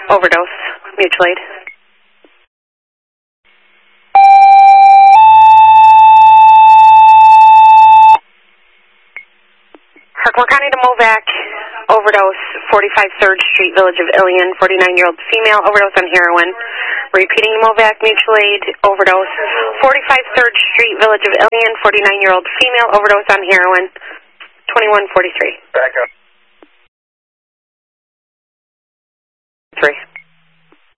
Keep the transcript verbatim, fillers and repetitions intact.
overdose, mutual aid. Herkimer County to Movac, overdose, forty-five third Street, Village of Ilion, forty-nine-year-old female, overdose on heroin. Repeating Movac, mutual aid, overdose, forty-five third Street, Village of Ilion, forty-nine-year-old female, overdose on heroin, twenty-one forty-three. Back up. Three.